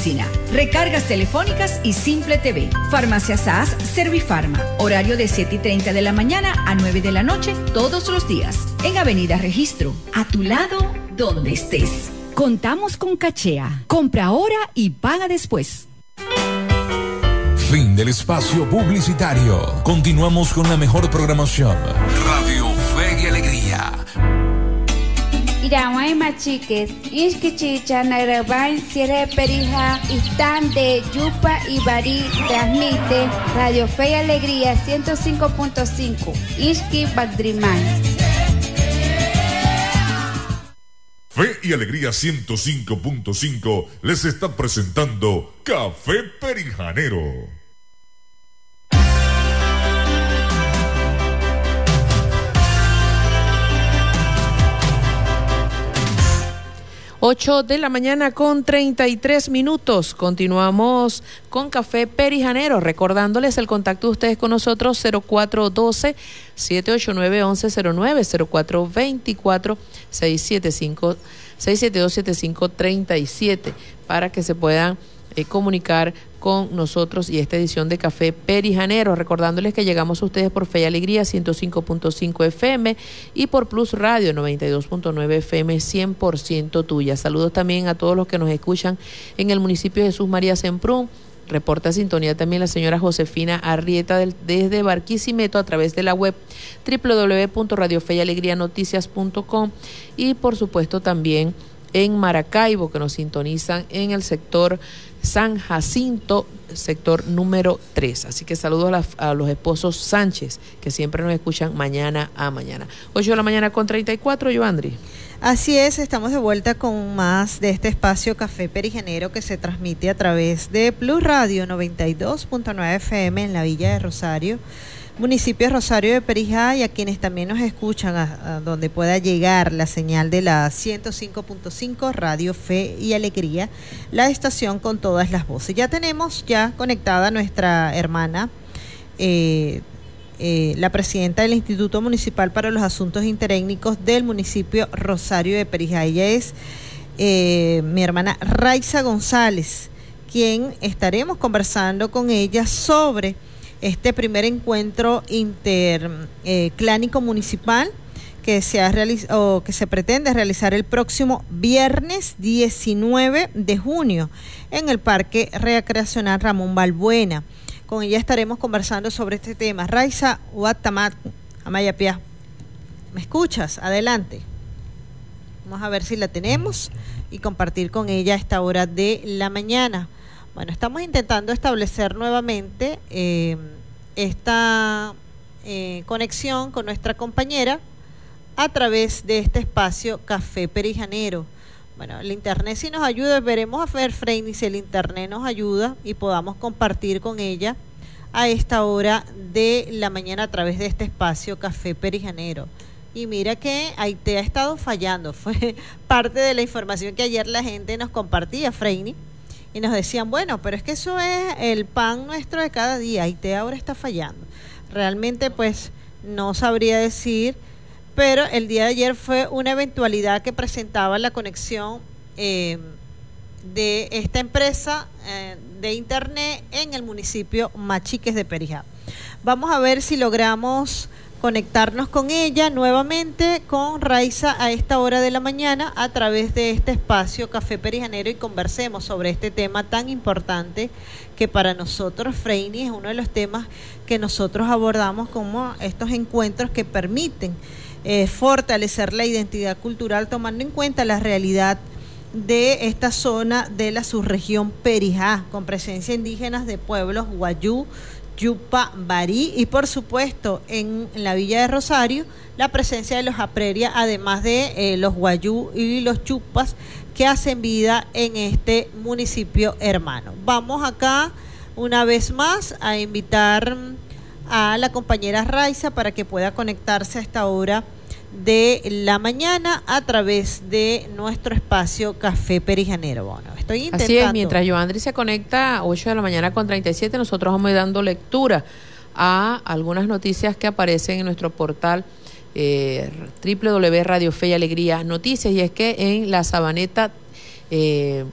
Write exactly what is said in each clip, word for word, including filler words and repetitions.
oficina, recargas telefónicas y Simple T V. Farmacia S A S Servifarma, horario de siete y treinta de la mañana a nueve de la noche todos los días. En Avenida Registro, a tu lado, donde estés. Contamos con Cachea. Compra ahora y paga después. Fin del espacio publicitario. Continuamos con la mejor programación. Radio Fe y Alegría. Iraguay machiques, Ishkichicha, Narabain, Sierra Perija, Istán de Yupa y Barí, transmite Radio Fe y Alegría ciento cinco punto cinco, Ishki Bagdrimán. Fe y Alegría ciento cinco punto cinco les está presentando Café Perijanero. ocho de la mañana con treinta y tres minutos. Continuamos con Café Perijanero, recordándoles el contacto de ustedes con nosotros cero cuatro uno dos, siete ocho nueve, once cero nueve, cero cuatro dos cuatro, seis siete cinco, seis siete dos siete cinco tres siete para que se puedan eh, comunicar con nosotros y esta edición de Café Perijanero, recordándoles que llegamos a ustedes por Fe y Alegría ciento cinco punto cinco F M y por Plus Radio noventa y dos punto nueve F M, cien por ciento tuya. Saludos también a todos los que nos escuchan en el municipio de Jesús María Semprún. Reporta sintonía también la señora Josefina Arrieta del, desde Barquisimeto a través de la web doble u doble u doble u punto radio fe y alegría noticias punto com y por supuesto también en Maracaibo, que nos sintonizan en el sector San Jacinto, sector número tres. Así que saludos a, la, a los esposos Sánchez, que siempre nos escuchan mañana a mañana. ocho de la mañana con treinta y cuatro, Yoandri. Así es, estamos de vuelta con más de este espacio Café Perijanero que se transmite a través de Plus Radio noventa y dos punto nueve F M en la Villa de Rosario, municipio de Rosario de Perijá, y a quienes también nos escuchan a, a donde pueda llegar la señal de la ciento cinco punto cinco Radio Fe y Alegría, la estación con todas las voces. Ya tenemos ya conectada nuestra hermana, eh, eh, la presidenta del Instituto Municipal para los Asuntos Interétnicos del municipio Rosario de Perijá. Ella es eh, mi hermana Raiza González, quien estaremos conversando con ella sobre este primer encuentro interclánico eh, municipal que se ha realiz- o que se pretende realizar el próximo viernes diecinueve de junio en el Parque Recreacional Ramón Balbuena. Con ella estaremos conversando sobre este tema. Raiza Uatamat, Amayapia, ¿me escuchas? Adelante. Vamos a ver si la tenemos y compartir con ella a esta hora de la mañana. Bueno, estamos intentando establecer nuevamente eh, esta eh, conexión con nuestra compañera a través de este espacio Café Perijanero. Bueno, el internet sí nos ayuda, veremos a ver, Freini, si el internet nos ayuda y podamos compartir con ella a esta hora de la mañana a través de este espacio Café Perijanero. Y mira que Aite ha estado fallando, fue parte de la información que ayer la gente nos compartía, Freini. Y nos decían, bueno, pero es que eso es el pan nuestro de cada día, y te ahora está fallando. Realmente, pues, no sabría decir, pero el día de ayer fue una eventualidad que presentaba la conexión eh, de esta empresa eh, de internet en el municipio Machiques de Perijá. Vamos a ver si logramos conectarnos con ella nuevamente, con Raiza, a esta hora de la mañana a través de este espacio Café Perijanero y conversemos sobre este tema tan importante que para nosotros, Freini, es uno de los temas que nosotros abordamos como estos encuentros que permiten eh, fortalecer la identidad cultural tomando en cuenta la realidad de esta zona de la subregión Perijá, con presencia indígenas de pueblos Guayú, Yupa, Barí y por supuesto en la Villa de Rosario la presencia de los Apreria, además de eh, los Guayú y los Chupas que hacen vida en este municipio hermano. Vamos acá una vez más a invitar a la compañera Raiza para que pueda conectarse a esta hora de la mañana a través de nuestro espacio Café Perijanero. Bueno, estoy intentando. Así es, mientras Yoandri se conecta a ocho de la mañana con treinta y siete, nosotros vamos dando lectura a algunas noticias que aparecen en nuestro portal eh, doble u doble u doble u punto radio fe y alegría noticias, y es que en la Sabaneta eh,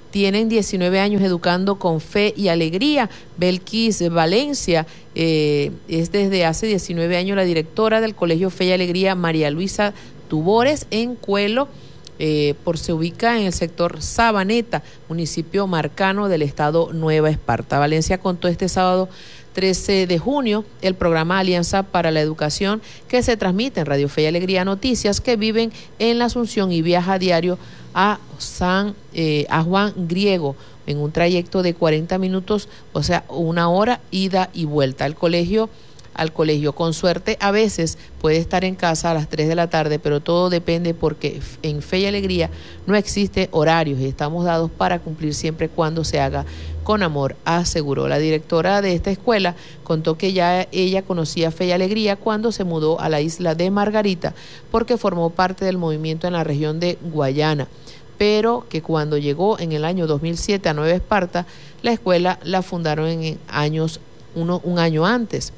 tienen diecinueve años educando con fe y alegría. Belkis Valencia eh, es desde hace diecinueve años la directora del Colegio Fe y Alegría María Luisa Tubores en Cuelo, eh, por se ubica en el sector Sabaneta, municipio marcano del estado Nueva Esparta. Valencia contó este sábado trece de junio el programa Alianza para la Educación, que se transmite en Radio Fe y Alegría Noticias, que viven en la Asunción y viaja a diario a San eh, a Juan Griego en un trayecto de cuarenta minutos, o sea, una hora ida y vuelta al colegio. al colegio. Con suerte, a veces puede estar en casa a las tres de la tarde, pero todo depende porque en Fe y Alegría no existe horarios y estamos dados para cumplir siempre cuando se haga con amor, aseguró. La directora de esta escuela contó que ya ella conocía Fe y Alegría cuando se mudó a la isla de Margarita, porque formó parte del movimiento en la región de Guayana, pero que cuando llegó en el año dos mil siete a Nueva Esparta, la escuela la fundaron en años, uno, un año antes.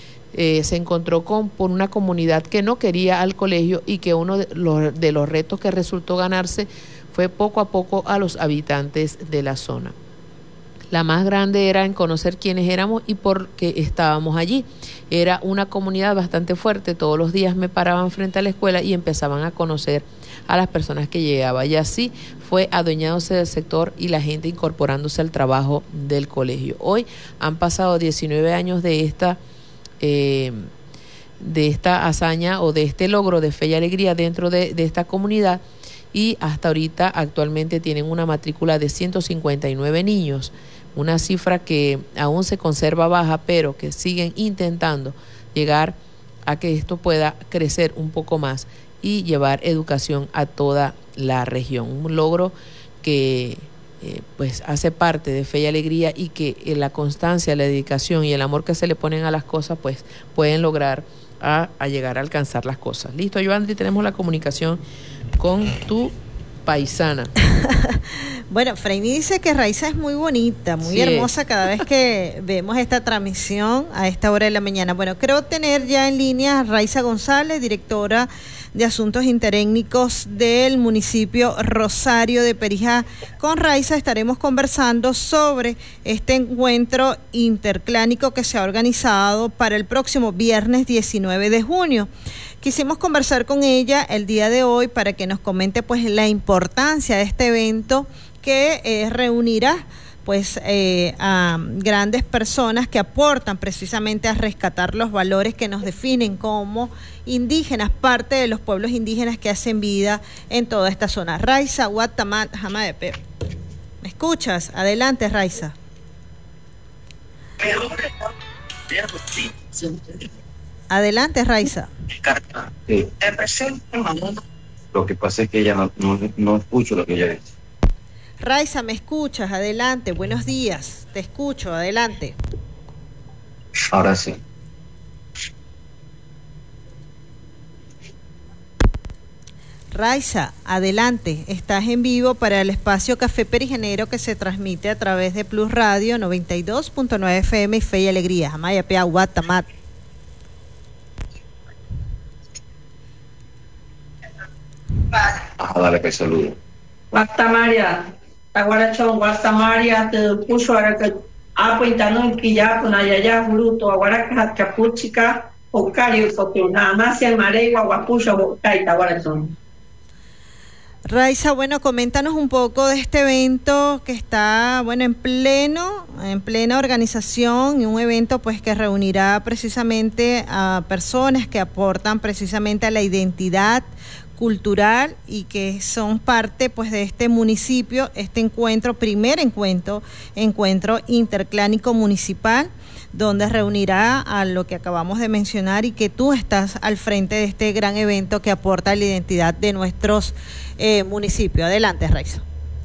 Eh, se encontró con por una comunidad que no quería al colegio y que uno de los, de los retos que resultó ganarse fue poco a poco a los habitantes de la zona. La más grande era en conocer quiénes éramos y por qué estábamos allí. Era una comunidad bastante fuerte, todos los días me paraban frente a la escuela y empezaban a conocer a las personas que llegaban, y así fue adueñándose del sector y la gente incorporándose al trabajo del colegio. Hoy han pasado diecinueve años de esta eh, de esta hazaña o de este logro de Fe y Alegría dentro de, de esta comunidad, y hasta ahorita actualmente tienen una matrícula de ciento cincuenta y nueve niños, una cifra que aún se conserva baja, pero que siguen intentando llegar a que esto pueda crecer un poco más y llevar educación a toda la región. Un logro que eh, pues hace parte de Fe y Alegría, y que eh, la constancia, la dedicación y el amor que se le ponen a las cosas pues pueden lograr a, a llegar a alcanzar las cosas. Listo, Joandri, tenemos la comunicación con tu paisana. Bueno, Freini dice que Raiza es muy bonita, muy sí, hermosa cada vez que vemos esta transmisión a esta hora de la mañana. Bueno, creo tener ya en línea a Raiza González, directora de Asuntos Interétnicos del municipio Rosario de Perijá. Con Raiza estaremos conversando sobre este encuentro interclánico que se ha organizado para el próximo viernes diecinueve de junio. Quisimos conversar con ella el día de hoy para que nos comente pues la importancia de este evento que eh, reunirá pues eh, a grandes personas que aportan precisamente a rescatar los valores que nos definen como indígenas, parte de los pueblos indígenas que hacen vida en toda esta zona. Raiza, Guatamat, Jamadepe. ¿Me escuchas? Adelante, Raiza. Adelante, Raiza. Sí. Lo que pasa es que ella no, no, no escucho lo que ella dice. Raiza, ¿me escuchas? Adelante, buenos días. Te escucho, adelante. Ahora sí. Raiza, adelante. Estás en vivo para el espacio Café Perigenero que se transmite a través de Plus Radio noventa y dos punto nueve F M y Fe y Alegría. Amaya Pea Guatamat. Ajá, dale, que saludo. Guatamaria, Aguarachón, Guatamaria, te puso ahora que apuntando que ya con allá bruto, ahora que capuchica, o cario, porque nada más se maregua, guapucha, bocaita, Aguarachón. Raiza, bueno, coméntanos un poco de este evento que está, bueno, en pleno, en plena organización, y un evento pues que reunirá precisamente a personas que aportan precisamente a la identidad cultural y que son parte pues de este municipio, este encuentro, primer encuentro, encuentro interclánico municipal, donde reunirá a lo que acabamos de mencionar, y que tú estás al frente de este gran evento que aporta la identidad de nuestros eh, municipios. Adelante, Raiza.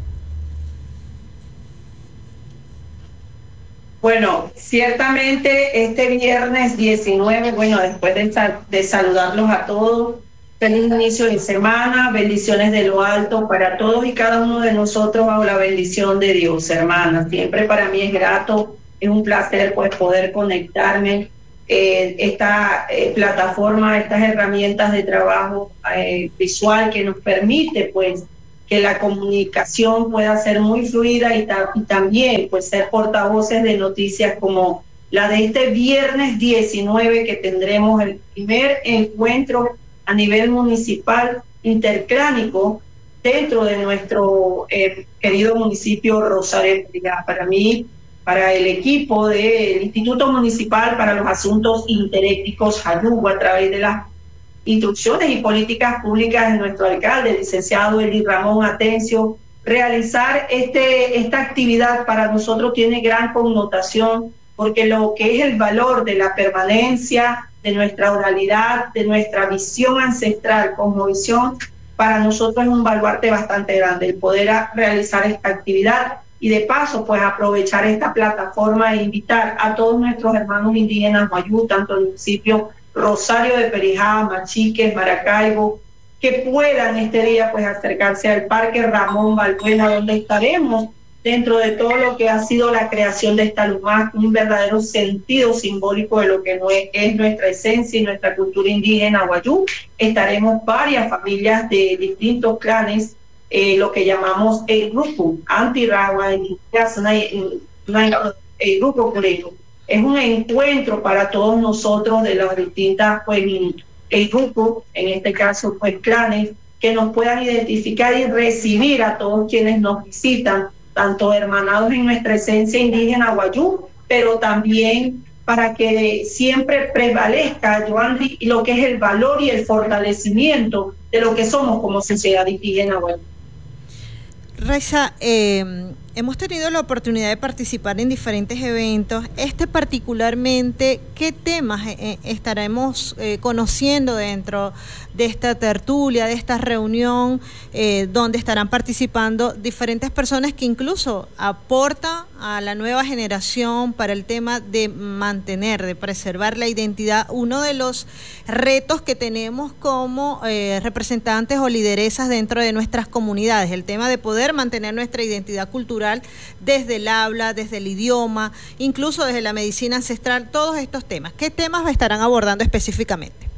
Bueno, ciertamente este viernes diecinueve, bueno, después de, de saludarlos a todos, feliz inicio de semana, bendiciones de lo alto para todos y cada uno de nosotros bajo la bendición de Dios, hermanas. Siempre para mí es grato, es un placer pues poder conectarme, eh, esta eh, plataforma, estas herramientas de trabajo eh, visual que nos permite pues que la comunicación pueda ser muy fluida y, ta y también pues ser portavoces de noticias como la de este viernes diecinueve, que tendremos el primer encuentro a nivel municipal interclánico dentro de nuestro eh, querido municipio Rosario. Para mí, para el equipo del Instituto Municipal para los Asuntos Interétnicos, JAYUGO, a través de las instrucciones y políticas públicas de nuestro alcalde, el licenciado Eli Ramón Atencio, realizar este, esta actividad para nosotros tiene gran connotación, porque lo que es el valor de la permanencia, de nuestra oralidad, de nuestra visión ancestral, cosmovisión, para nosotros es un baluarte bastante grande el poder a, realizar esta actividad y de paso pues aprovechar esta plataforma e invitar a todos nuestros hermanos indígenas Wayuu, tanto el municipio Rosario de Perijá, Machiques, Maracaibo, que puedan este día pues acercarse al Parque Ramón Balbuena, donde estaremos dentro de todo lo que ha sido la creación de esta Lumá, un verdadero sentido simbólico de lo que no es, es nuestra esencia y nuestra cultura indígena Wayuu. Estaremos varias familias de distintos clanes, eh, lo que llamamos el grupo anti-Rawa, el grupo Cureño. Es un encuentro para todos nosotros de las distintas, pues, el grupo, en este caso, pues, clanes, que nos puedan identificar y recibir a todos quienes nos visitan, tanto hermanados en nuestra esencia indígena Wayuu, pero también para que siempre prevalezca, Joandri, lo que es el valor y el fortalecimiento de lo que somos como sociedad indígena Wayuu. Raiza, eh, hemos tenido la oportunidad de participar en diferentes eventos. Este particularmente, ¿qué temas eh, estaremos eh, conociendo dentro de esta tertulia, de esta reunión, eh, donde estarán participando diferentes personas que incluso aportan a la nueva generación para el tema de mantener, de preservar la identidad? Uno de los retos que tenemos como eh, representantes o lideresas dentro de nuestras comunidades, el tema de poder mantener nuestra identidad cultural desde el habla, desde el idioma, incluso desde la medicina ancestral, todos estos temas. ¿Qué temas estarán abordando específicamente?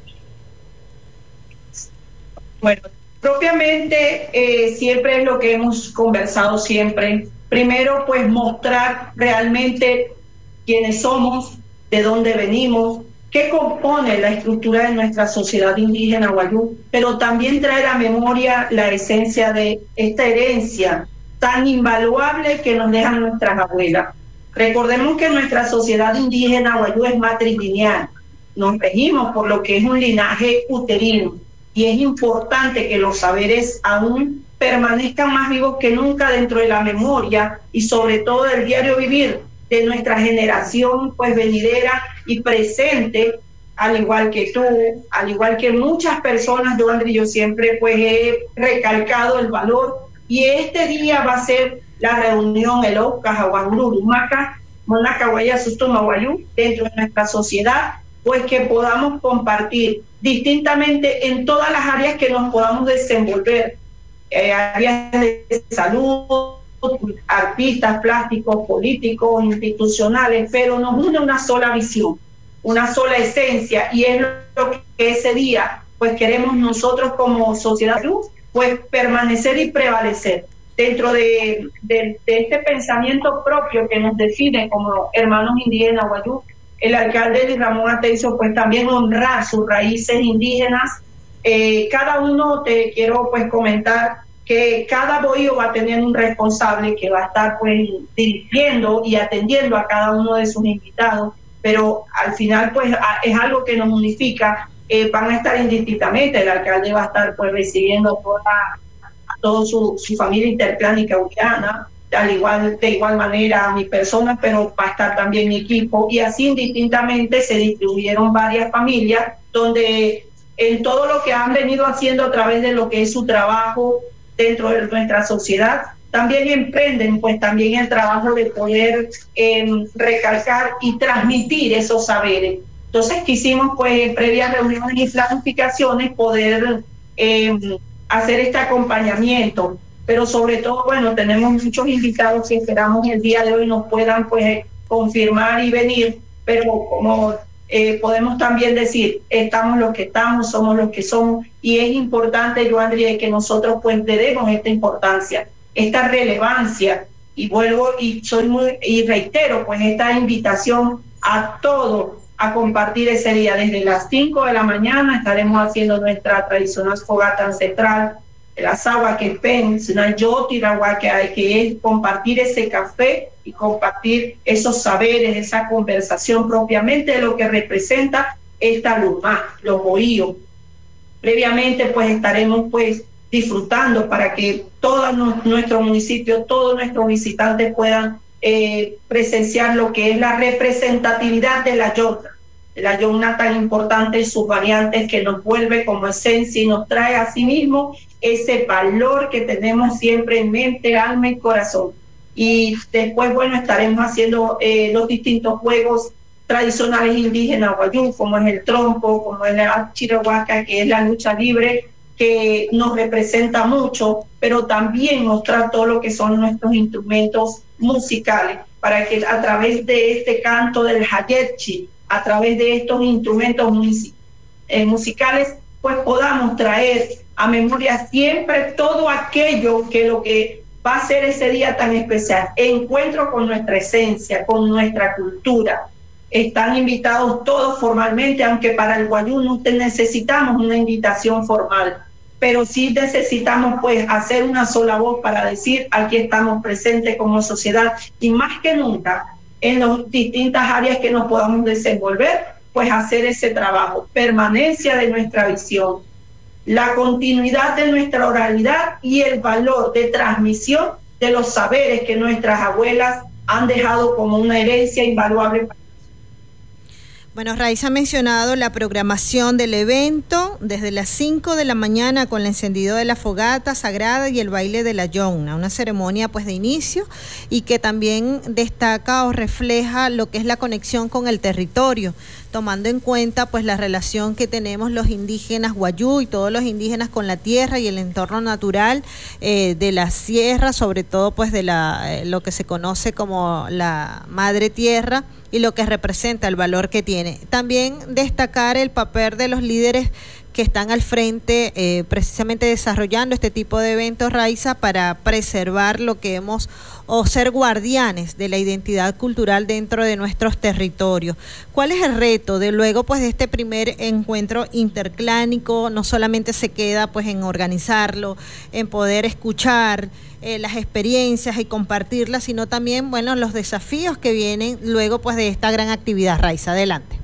Bueno, propiamente eh, siempre es lo que hemos conversado siempre. Primero, pues mostrar realmente quiénes somos, de dónde venimos, qué compone la estructura de nuestra sociedad indígena Wayuu, pero también traer a memoria la esencia de esta herencia tan invaluable que nos dejan nuestras abuelas. Recordemos que nuestra sociedad indígena Wayuu es matrilineal. Nos regimos por lo que es un linaje uterino y es importante que los saberes aún permanezcan más vivos que nunca dentro de la memoria y sobre todo del diario vivir de nuestra generación pues venidera y presente, al igual que tú, al igual que muchas personas, yo, André, yo siempre pues he recalcado el valor, y este día va a ser la reunión el Oca, Jaguanguru, Maca, Monacahuaya, Sustuma, Wayuu, dentro de nuestra sociedad, pues que podamos compartir distintamente en todas las áreas que nos podamos desenvolver, eh, áreas de salud, artistas, plásticos, políticos, institucionales, pero nos une una sola visión, una sola esencia, y es lo que ese día pues queremos nosotros como sociedad pues permanecer y prevalecer dentro de, de, de este pensamiento propio que nos define como hermanos indígenas Wayuu. El alcalde Eli Ramón Atencio pues también honrar sus raíces indígenas. Eh, cada uno, te quiero pues comentar que cada bohío va a tener un responsable que va a estar pues dirigiendo y atendiendo a cada uno de sus invitados, pero al final pues es algo que nos unifica. Eh, van a estar indistintamente, el alcalde va a estar pues recibiendo toda, a toda su, su familia interclánica uliana, al igual, de igual manera a mi persona, pero va a estar también mi equipo, y así indistintamente se distribuyeron varias familias, donde en todo lo que han venido haciendo a través de lo que es su trabajo dentro de nuestra sociedad, también emprenden pues también el trabajo de poder eh, recalcar y transmitir esos saberes. Entonces quisimos pues en previas reuniones y planificaciones poder eh, hacer este acompañamiento, pero sobre todo, bueno, tenemos muchos invitados que esperamos el día de hoy nos puedan pues confirmar y venir, pero como eh, podemos también decir, estamos los que estamos, somos los que somos, y es importante, Joandri, que nosotros pues le demos esta importancia, esta relevancia, y vuelvo y soy muy, y reitero pues esta invitación a todos a compartir ese día. Desde las cinco de la mañana estaremos haciendo nuestra tradicional fogata ancestral, el asagua que pen, una yotirawa que hay, que es compartir ese café y compartir esos saberes, esa conversación propiamente de lo que representa esta luma, los bohíos. Previamente pues estaremos pues disfrutando para que todo nuestro municipio, todos nuestros visitantes puedan eh, presenciar lo que es la representatividad de la yona, de la yona tan importante en sus variantes, que nos vuelve como esencia y nos trae a sí mismo ese valor que tenemos siempre en mente, alma y corazón. Y después, bueno, estaremos haciendo eh, los distintos juegos tradicionales indígenas guayú, como es el trompo, como es la chirahuaca, que es la lucha libre, que nos representa mucho, pero también nos trae todo lo que son nuestros instrumentos musicales, para que a través de este canto del hayechi, a través de estos instrumentos music eh, musicales, pues podamos traer a memoria siempre todo aquello que lo que va a ser ese día tan especial, encuentro con nuestra esencia, con nuestra cultura. Están invitados todos formalmente, aunque para el guayú no necesitamos una invitación formal, pero sí necesitamos pues hacer una sola voz para decir aquí estamos presentes como sociedad, y más que nunca en las distintas áreas que nos podamos desenvolver, pues hacer ese trabajo, permanencia de nuestra visión, la continuidad de nuestra oralidad y el valor de transmisión de los saberes que nuestras abuelas han dejado como una herencia invaluable. Bueno, Raiza ha mencionado la programación del evento desde las cinco de la mañana con el encendido de la fogata sagrada y el baile de la yona, una ceremonia pues de inicio y que también destaca o refleja lo que es la conexión con el territorio, tomando en cuenta pues la relación que tenemos los indígenas guayú y todos los indígenas con la tierra y el entorno natural eh, de la sierra, sobre todo pues de la eh, lo que se conoce como la madre tierra y lo que representa, el valor que tiene. También destacar el papel de los líderes que están al frente eh, precisamente desarrollando este tipo de eventos, Raiza, para preservar lo que hemos o ser guardianes de la identidad cultural dentro de nuestros territorios. ¿Cuál es el reto de luego pues de este primer encuentro interclánico? No solamente se queda pues en organizarlo, en poder escuchar eh, las experiencias y compartirlas, sino también, bueno, los desafíos que vienen luego pues de esta gran actividad. Raiza, adelante.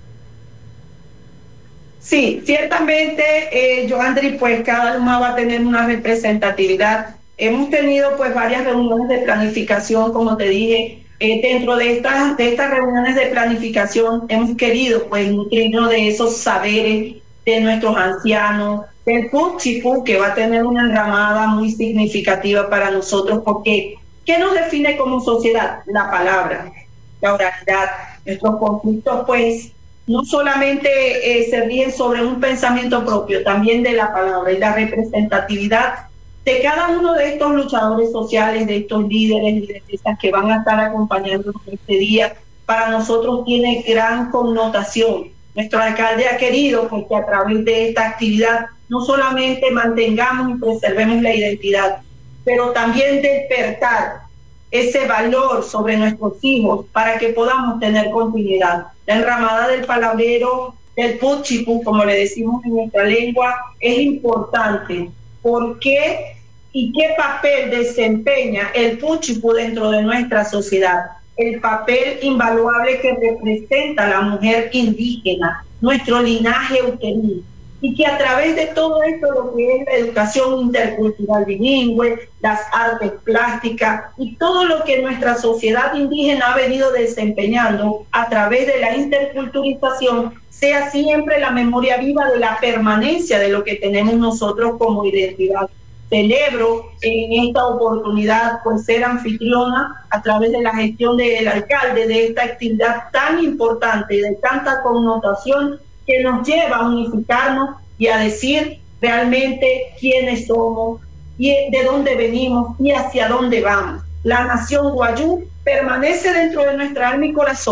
Sí, ciertamente, eh, Joandri, pues cada luma va a tener una representatividad. Hemos tenido pues varias reuniones de planificación, como te dije. Eh, dentro de estas, de estas reuniones de planificación hemos querido pues nutrirnos de esos saberes de nuestros ancianos, del Puchipú, que va a tener una enramada muy significativa para nosotros, porque ¿qué nos define como sociedad? La palabra, la oralidad. Nuestros conflictos pues no solamente eh, se ríen sobre un pensamiento propio, también de la palabra y la representatividad de cada uno de estos luchadores sociales, de estos líderes y lideresas que van a estar acompañándonos este día, para nosotros tiene gran connotación. Nuestro alcalde ha querido pues, que a través de esta actividad no solamente mantengamos y preservemos la identidad, pero también despertar ese valor sobre nuestros hijos para que podamos tener continuidad. La enramada del palabrero, del Puchipú, como le decimos en nuestra lengua, es importante. ¿Por qué y qué papel desempeña el Puchipú dentro de nuestra sociedad? El papel invaluable que representa la mujer indígena, nuestro linaje uterino, y que a través de todo esto, lo que es la educación intercultural bilingüe, las artes plásticas y todo lo que nuestra sociedad indígena ha venido desempeñando a través de la interculturalización, sea siempre la memoria viva de la permanencia de lo que tenemos nosotros como identidad. Celebro en esta oportunidad pues ser anfitriona a través de la gestión del alcalde de esta actividad tan importante y de tanta connotación que nos lleva a unificarnos y a decir realmente quiénes somos, y de dónde venimos y hacia dónde vamos. La nación guayú permanece dentro de nuestra alma y corazón,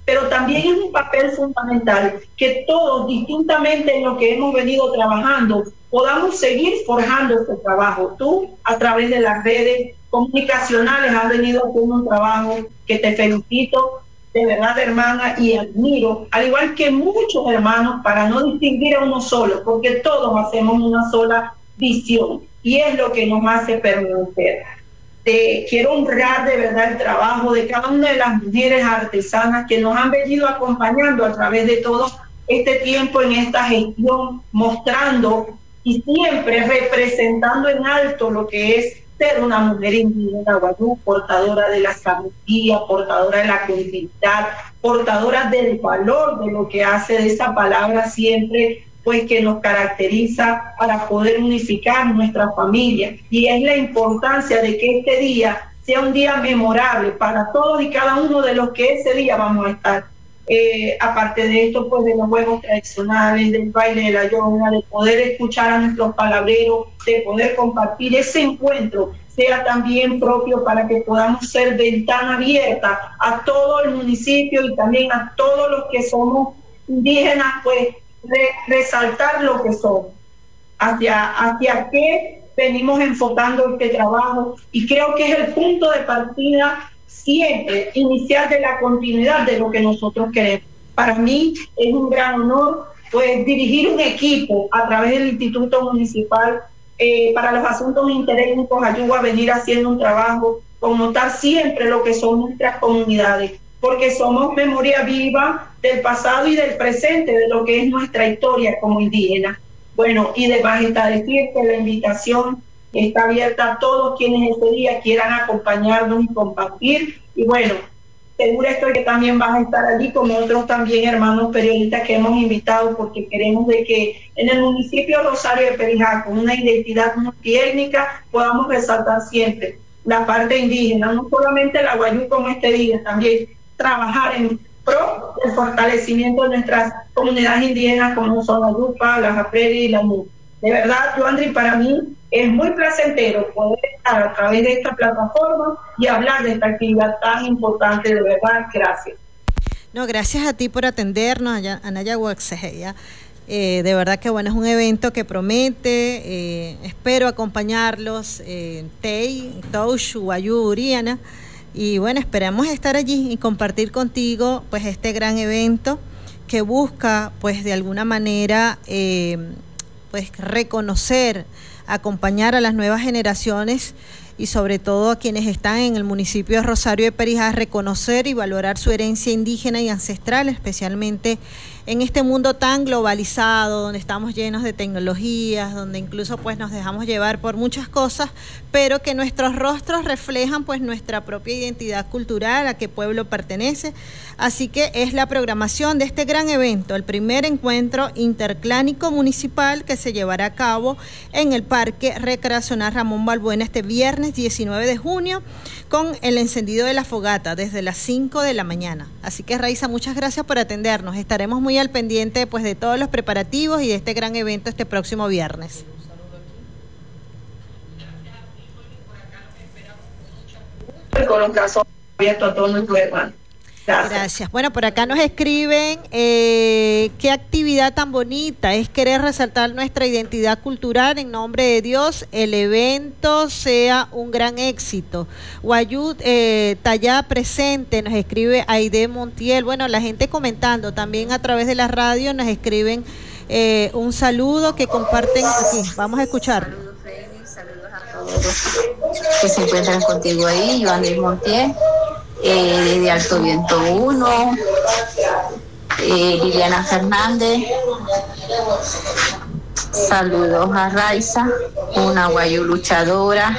pero también es un papel fundamental que todos, distintamente en lo que hemos venido trabajando, podamos seguir forjando este trabajo. Tú, a través de las redes comunicacionales, has venido haciendo un trabajo que te felicito, de verdad, hermana, y admiro, al igual que muchos hermanos, para no distinguir a uno solo, porque todos hacemos una sola visión, y es lo que nos hace permanecer. Te quiero honrar de verdad el trabajo de cada una de las mujeres artesanas que nos han venido acompañando a través de todo este tiempo en esta gestión, mostrando y siempre representando en alto lo que es ser una mujer indígena guayú, portadora de la sabiduría, portadora de la continuidad, portadora del valor de lo que hace, de esa palabra siempre pues que nos caracteriza para poder unificar nuestra familia. Y es la importancia de que este día sea un día memorable para todos y cada uno de los que ese día vamos a estar. Eh, aparte de esto, pues de los juegos tradicionales, del baile de la yoga, de poder escuchar a nuestros palabreros, de poder compartir ese encuentro, sea también propio para que podamos ser ventana abierta a todo el municipio y también a todos los que somos indígenas, pues re resaltar lo que somos, hacia, hacia qué venimos enfocando este trabajo, y creo que es el punto de partida siempre inicial de la continuidad de lo que nosotros queremos. Para mí es un gran honor pues dirigir un equipo a través del Instituto Municipal eh, para los Asuntos Interétnicos ayuda a venir haciendo un trabajo, connotar siempre lo que son nuestras comunidades, porque somos memoria viva del pasado y del presente de lo que es nuestra historia como indígena. Bueno, y de más está decir que la invitación está abierta a todos quienes ese día quieran acompañarnos y compartir. Y bueno, segura estoy que también vas a estar allí como otros también hermanos periodistas que hemos invitado, porque queremos de que en el municipio Rosario de Perijá, con una identidad multiétnica, podamos resaltar siempre la parte indígena, no solamente la guayú con este día, también trabajar en pro del fortalecimiento de nuestras comunidades indígenas como son la Yupa, la Japeri y la Mu. De verdad, Joandri, para mí es muy placentero poder estar a través de esta plataforma y hablar de esta actividad tan importante. De verdad, gracias. No, gracias a ti por atendernos, Anaya Huaxejeya. Eh, de verdad que bueno, es un evento que promete. Eh, espero acompañarlos en eh, Tei, Touch, Guayú, Uriana. Y bueno, esperamos estar allí y compartir contigo pues este gran evento que busca pues de alguna manera eh, pues reconocer, acompañar a las nuevas generaciones y sobre todo a quienes están en el municipio de Rosario de Perijá, reconocer y valorar su herencia indígena y ancestral, especialmente en este mundo tan globalizado, donde estamos llenos de tecnologías, donde incluso pues nos dejamos llevar por muchas cosas, pero que nuestros rostros reflejan pues nuestra propia identidad cultural, a qué pueblo pertenece. Así que es la programación de este gran evento, el primer encuentro interclánico municipal que se llevará a cabo en el Parque Recreacional Ramón Balbuena este viernes diecinueve de junio, con el encendido de la fogata desde las cinco de la mañana. Así que, Raiza, muchas gracias por atendernos. Estaremos muy al pendiente pues de todos los preparativos y de este gran evento este próximo viernes. Con los brazos abiertos a todos nuestros hermanos. Gracias. Gracias. Bueno, por acá nos escriben eh, qué actividad tan bonita, es querer resaltar nuestra identidad cultural. En nombre de Dios, el evento sea un gran éxito. Guayú eh, Tallá presente, nos escribe Aide Montiel. Bueno, la gente comentando también a través de la radio nos escriben eh, un saludo que comparten aquí. Vamos a escuchar. Saludos a todos que se encuentran contigo ahí, Joandri Montiel. Eh, de Alto Viento uno, eh, Liliana Fernández, saludos a Raiza, una guayú luchadora.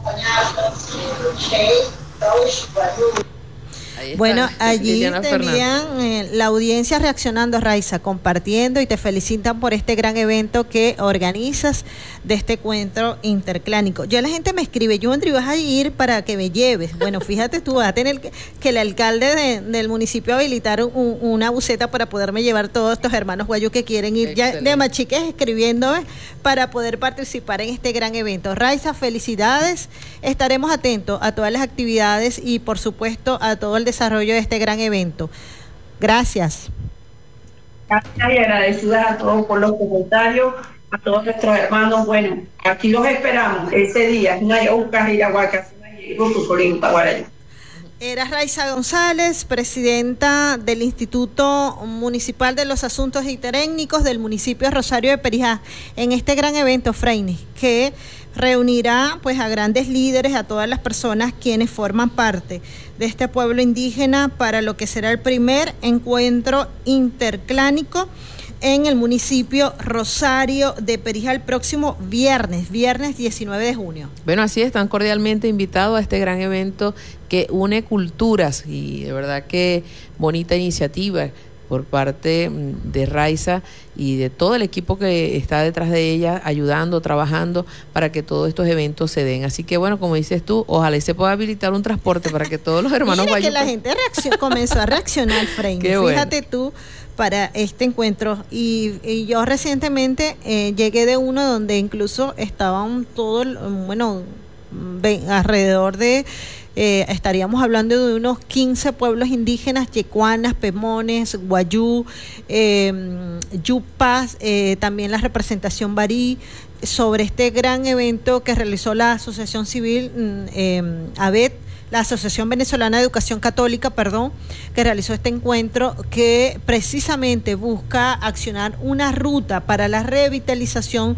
Bueno, allí tenían eh, la audiencia reaccionando, Raiza, compartiendo, y te felicitan por este gran evento que organizas de este encuentro interclánico. Ya la gente me escribe, yo Andri, vas a ir para que me lleves. Bueno, fíjate tú, vas a tener que, que el alcalde de, del municipio habilitar un, una buseta para poderme llevar todos estos hermanos guayú que quieren ir. Excelente. Ya de machiques escribiéndome para poder participar en este gran evento. Raiza, felicidades, estaremos atentos a todas las actividades y por supuesto a todo el desarrollo de este gran evento. Gracias. Gracias y agradecidas a todos por los comentarios, a todos nuestros hermanos. Bueno, aquí los esperamos ese día. Era Raiza González, presidenta del Instituto Municipal de los Asuntos Interétnicos del municipio de Rosario de Perijá, en este gran evento, Freini, que reunirá pues a grandes líderes, a todas las personas quienes forman parte de este pueblo indígena para lo que será el primer encuentro interclánico en el municipio Rosario de Perijá el próximo viernes, viernes diecinueve de junio. Bueno, así están cordialmente invitados a este gran evento que une culturas y de verdad que bonita iniciativa por parte de Raiza y de todo el equipo que está detrás de ella, ayudando, trabajando para que todos estos eventos se den. Así que bueno, como dices tú, ojalá y se pueda habilitar un transporte para que todos los hermanos vayan. Mira que la gente reaccion- comenzó a reaccionar, Frey. Fíjate bueno. tú, para este encuentro. Y, y yo recientemente eh, llegué de uno donde incluso estaban todos, bueno, ven, alrededor de... Eh, estaríamos hablando de unos quince pueblos indígenas, yecuanas, pemones, guayú, eh, yupas, eh, también la representación barí, sobre este gran evento que realizó la Asociación Civil eh, ABET, la Asociación Venezolana de Educación Católica, perdón, que realizó este encuentro que precisamente busca accionar una ruta para la revitalización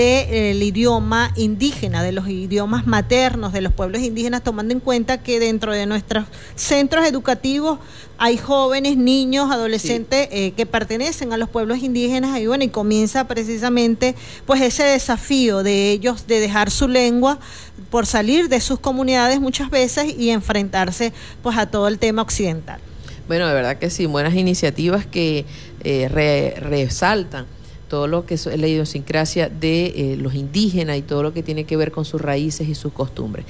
del idioma indígena, de los idiomas maternos de los pueblos indígenas, tomando en cuenta que dentro de nuestros centros educativos hay jóvenes, niños, adolescentes sí. eh, que pertenecen a los pueblos indígenas y bueno, y comienza precisamente pues ese desafío de ellos de dejar su lengua por salir de sus comunidades muchas veces y enfrentarse pues a todo el tema occidental. Bueno, de verdad que sí, buenas iniciativas que eh, re, resaltan todo lo que es la idiosincrasia de eh, los indígenas y todo lo que tiene que ver con sus raíces y sus costumbres.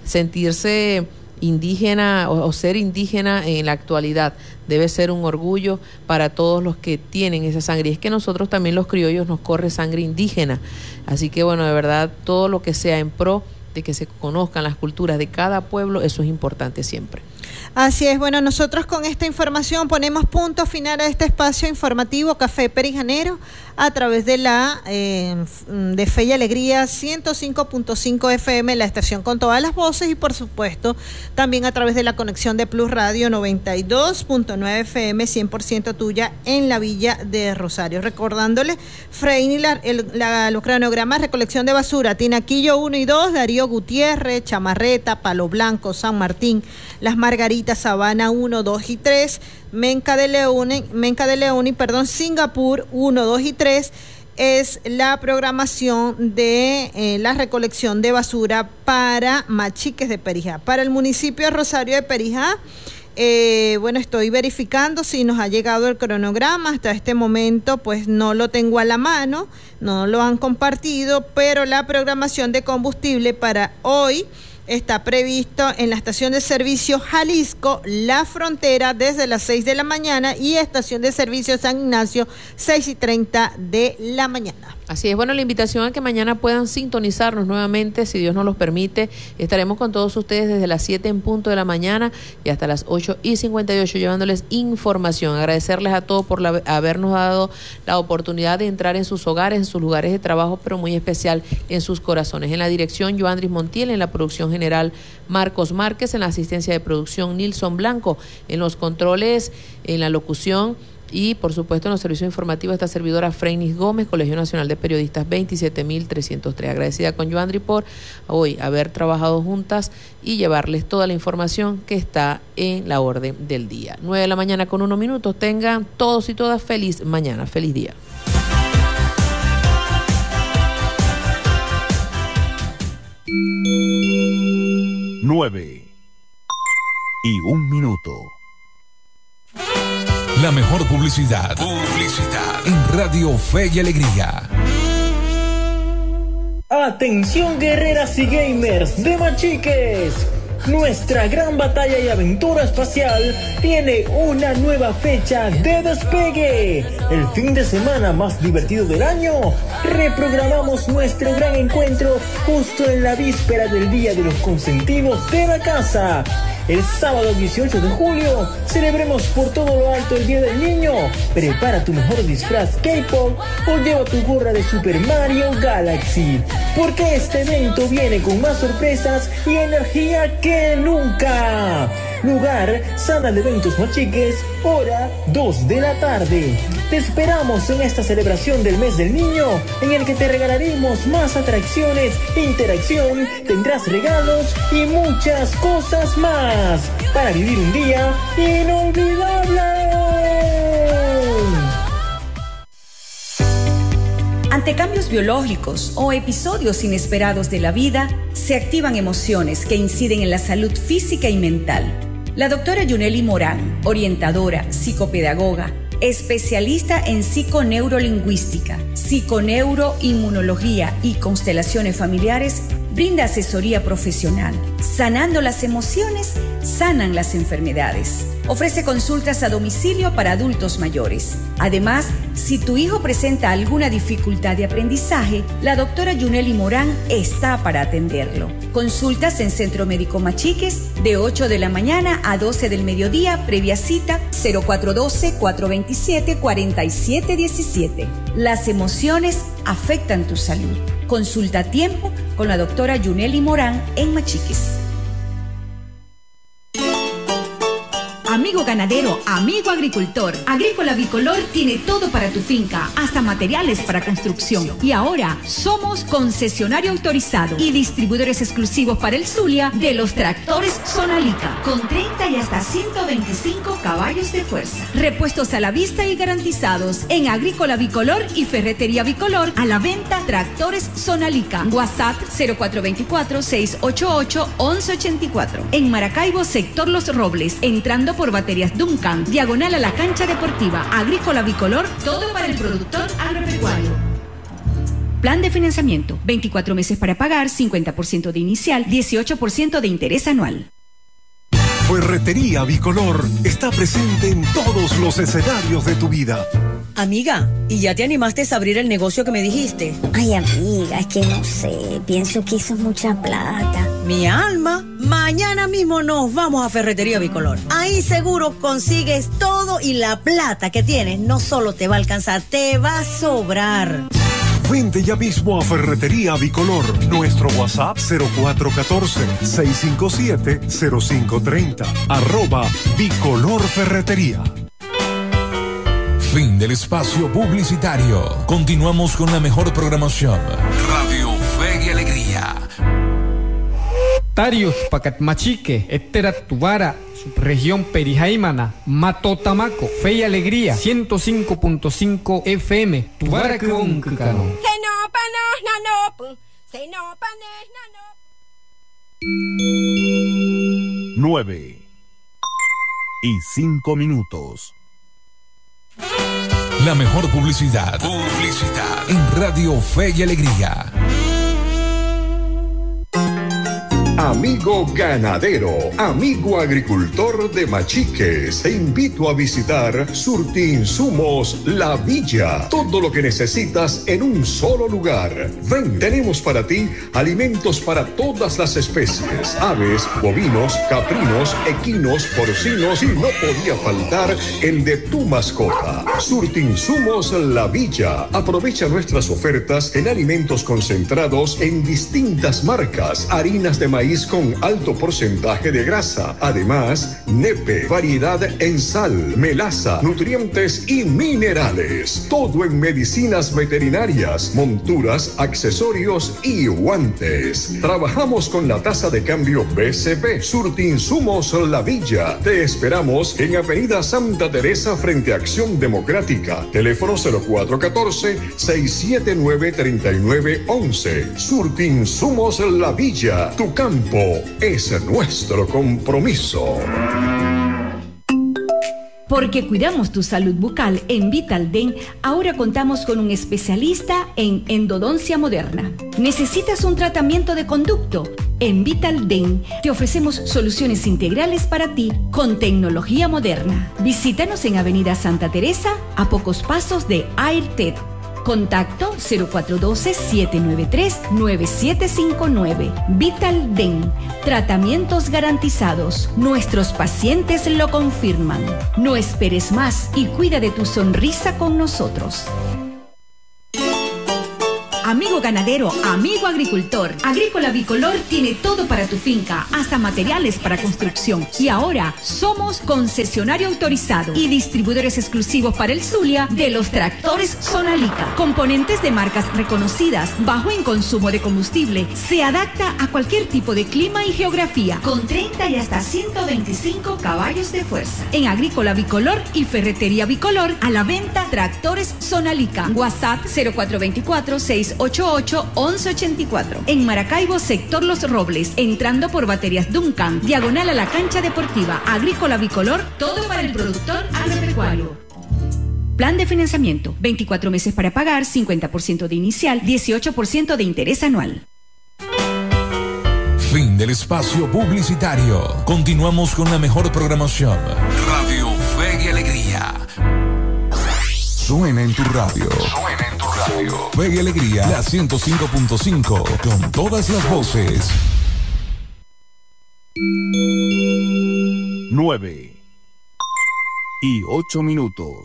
Sentirse indígena o, o ser indígena en la actualidad debe ser un orgullo para todos los que tienen esa sangre. Y es que nosotros también los criollos nos corre sangre indígena. Así que bueno, de verdad, todo lo que sea en pro de que se conozcan las culturas de cada pueblo, eso es importante siempre. Así es, bueno, nosotros con esta información ponemos punto final a este espacio informativo Café Perijanero a través de la eh, de Fe y Alegría ciento cinco punto cinco F M, la estación con todas las voces, y por supuesto también a través de la conexión de Plus Radio noventa y dos punto nueve F M, cien por ciento tuya en la Villa de Rosario. Recordándole, Freini, la, el, la, los cronogramas: recolección de basura, Tinaquillo uno y dos, Darío Gutiérrez, Chamarreta, Palo Blanco, San Martín, Las Margaritas, Sabana uno, dos y tres, Menca de León, Menca de León y perdón, Singapur uno, dos y tres es la programación de eh, la recolección de basura para Machiques de Perijá. Para el municipio de Rosario de Perijá, eh, bueno, estoy verificando si nos ha llegado el cronograma. Hasta este momento pues no lo tengo a la mano, no lo han compartido, pero la programación de combustible para hoy está previsto en la estación de servicio Jalisco, La Frontera, desde las seis de la mañana, y estación de servicio San Ignacio, seis y treinta de la mañana. Así es, bueno, la invitación a que mañana puedan sintonizarnos nuevamente, si Dios nos los permite. Estaremos con todos ustedes desde las siete en punto de la mañana y hasta las ocho y cincuenta y ocho llevándoles información. Agradecerles a todos por la, habernos dado la oportunidad de entrar en sus hogares, en sus lugares de trabajo, pero muy especial en sus corazones. En la dirección, Joandris Montiel; en la producción general, Marcos Márquez; en la asistencia de producción, Nilson Blanco; en los controles, en la locución y por supuesto en los servicios informativos, esta servidora Freinis Gómez, Colegio Nacional de Periodistas veintisiete mil trescientos tres. Agradecida con Joandri por hoy haber trabajado juntas y llevarles toda la información que está en la orden del día. nueve de la mañana con uno minutos. Tengan todos y todas feliz mañana, feliz día. nueve y un minuto. La mejor publicidad. Publicidad en Radio Fe y Alegría. Atención, guerreras y gamers de Machiques. Nuestra gran batalla y aventura espacial tiene una nueva fecha de despegue. El fin de semana más divertido del año. Reprogramamos nuestro gran encuentro justo en la víspera del Día de los Consentidos de la Casa. El sábado dieciocho de julio celebremos por todo lo alto el Día del Niño. Prepara tu mejor disfraz K-pop o lleva tu gorra de Super Mario Galaxy, porque este evento viene con más sorpresas y energía que nunca. Lugar, Sala de Eventos Machiques, hora dos de la tarde. Te esperamos en esta celebración del mes del niño, en el que te regalaremos más atracciones, interacción, tendrás regalos y muchas cosas más para vivir un día inolvidable. Ante cambios biológicos o episodios inesperados de la vida, se activan emociones que inciden en la salud física y mental. La doctora Yuneli Morán, orientadora, psicopedagoga, especialista en psiconeurolingüística, psiconeuroinmunología y constelaciones familiares, brinda asesoría profesional. Sanando las emociones, sanan las enfermedades. Ofrece consultas a domicilio para adultos mayores. Además, si tu hijo presenta alguna dificultad de aprendizaje, la doctora Yuneli Morán está para atenderlo. Consultas en Centro Médico Machiques de ocho de la mañana a doce del mediodía, previa cita cero cuatro uno dos, cuatro dos siete, cuatro siete uno siete. Las emociones afectan tu salud. Consulta a tiempo con la doctora Yuneli Morán en Machiques. Amigo ganadero, amigo agricultor, Agrícola Bicolor tiene todo para tu finca, hasta materiales para construcción. Y ahora somos concesionario autorizado y distribuidores exclusivos para el Zulia de los tractores Sonalica, con treinta y hasta ciento veinticinco caballos de fuerza. Repuestos a la vista y garantizados en Agrícola Bicolor y Ferretería Bicolor. A la venta, tractores Sonalica. WhatsApp cero cuatro dos cuatro, seis ocho ocho, once ochenta y cuatro. En Maracaibo, sector Los Robles, entrando por por Baterías Duncan, diagonal a la cancha deportiva. Agrícola Bicolor, todo para el productor agropecuario. Plan de financiamiento, veinticuatro meses para pagar, cincuenta por ciento de inicial, dieciocho por ciento de interés anual. Ferretería Bicolor está presente en todos los escenarios de tu vida. Amiga, ¿y ya te animaste a abrir el negocio que me dijiste? Ay, amiga, es que no sé, pienso que eso es mucha plata. Mi alma, mañana mismo nos vamos a Ferretería Bicolor. Ahí seguro consigues todo y la plata que tienes no solo te va a alcanzar, te va a sobrar. Vente ya mismo a Ferretería Bicolor. Nuestro WhatsApp cero cuatro uno cuatro, seis cinco siete, cero cinco tres cero. Arroba Bicolor Ferretería. Fin del espacio publicitario. Continuamos con la mejor programación. Radio Fe y Alegría. Tarios Pacatmachique, Etterat Tubara, subregión Perijaimana, Matotamaco, Fe y Alegría, ciento cinco punto cinco F M, Tubara Kunkano. Nueve y cinco minutos. La mejor publicidad. Publicidad en Radio Fe y Alegría. Amigo ganadero, amigo agricultor de Machiques, te invito a visitar Surtiinsumos La Villa. Todo lo que necesitas en un solo lugar. Ven, tenemos para ti alimentos para todas las especies: aves, bovinos, caprinos, equinos, porcinos y no podía faltar el de tu mascota. Surtiinsumos La Villa. Aprovecha nuestras ofertas en alimentos concentrados en distintas marcas, harinas de maíz con alto porcentaje de grasa. Además, nepe, variedad en sal, melaza, nutrientes y minerales. Todo en medicinas veterinarias, monturas, accesorios y guantes. Trabajamos con la tasa de cambio B C P. Surtiinsumos La Villa. Te esperamos en Avenida Santa Teresa frente a Acción Democrática. Teléfono cero cuatro uno cuatro, seis siete nueve, tres nueve uno uno. Surtiinsumos La Villa. Tu campo es nuestro compromiso. Porque cuidamos tu salud bucal en Vitalden, ahora contamos con un especialista en endodoncia moderna. ¿Necesitas un tratamiento de conducto? En Vitalden te ofrecemos soluciones integrales para ti con tecnología moderna. Visítanos en Avenida Santa Teresa, a pocos pasos de AirTed. Contacto cero cuatro uno dos, siete nueve tres, nueve siete cinco nueve. Vital Den. Tratamientos garantizados. Nuestros pacientes lo confirman. No esperes más y cuida de tu sonrisa con nosotros. Amigo ganadero, amigo agricultor, Agrícola Bicolor tiene todo para tu finca, hasta materiales para construcción. Y ahora somos concesionario autorizado y distribuidores exclusivos para el Zulia de los tractores Sonalica. Componentes de marcas reconocidas, bajo en consumo de combustible, se adapta a cualquier tipo de clima y geografía, con treinta y hasta ciento veinticinco caballos de fuerza. En Agrícola Bicolor y Ferretería Bicolor, a la venta tractores Sonalica. WhatsApp cero cuatro dos cuatro, seis ocho ocho, once ochenta y cuatro. En Maracaibo, sector Los Robles, entrando por Baterías Duncan, diagonal a la cancha deportiva. Agrícola Bicolor, todo para el productor agropecuario. Plan de financiamiento, veinticuatro meses para pagar, cincuenta por ciento de inicial, dieciocho por ciento de interés anual. Fin del espacio publicitario. Continuamos con la mejor programación. Radio Fe y Alegría. Suena en tu radio. Suena en tu radio. Fe y Alegría, la ciento cinco punto cinco, con todas las voces. Nueve y ocho minutos.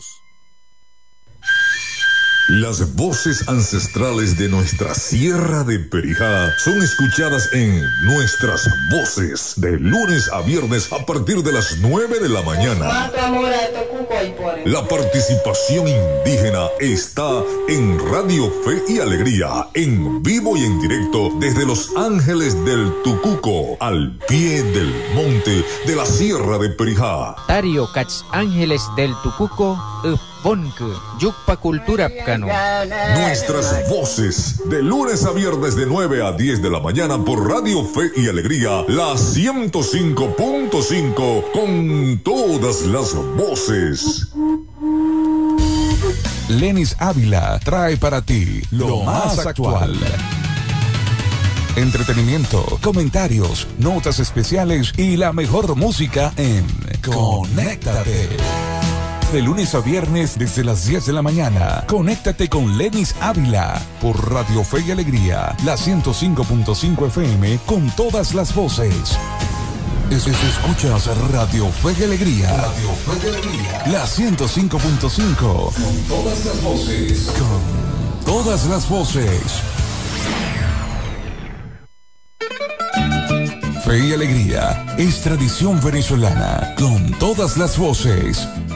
Las voces ancestrales de nuestra Sierra de Perijá son escuchadas en Nuestras Voces de lunes a viernes a partir de las nueve de la mañana. La participación indígena está en Radio Fe y Alegría, en vivo y en directo desde Los Ángeles del Tucuco, al pie del monte de la Sierra de Perijá. Tario Cach Ángeles del Tucuco, Bonque, Yucpa Cultura Pcano. Nuestras voces, de lunes a viernes de nueve a diez de la mañana por Radio Fe y Alegría, la ciento cinco punto cinco, con todas las voces. Lenis Ávila trae para ti lo más actual. Entretenimiento, comentarios, notas especiales y la mejor música en Conéctate. De lunes a viernes desde las diez de la mañana. Conéctate con Lenis Ávila por Radio Fe y Alegría, la ciento cinco punto cinco F M, con todas las voces. Es, es, escuchas Radio Fe y Alegría. Radio Fe y Alegría, la ciento cinco punto cinco. Con todas las voces. Con todas las voces. Fe y Alegría es tradición venezolana, con todas las voces.